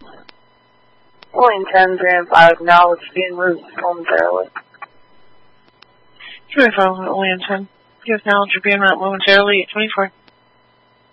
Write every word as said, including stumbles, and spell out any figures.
William ten, three and five, now it's being moved momentarily. three and five, William ten. You acknowledge you're being routed momentarily at twenty-four.